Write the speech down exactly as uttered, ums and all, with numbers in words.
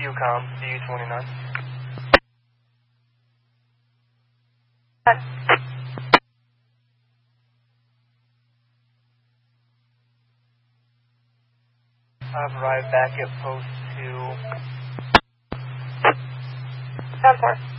U-Com, D U twenty-nine. I've arrived back at post two. ten four.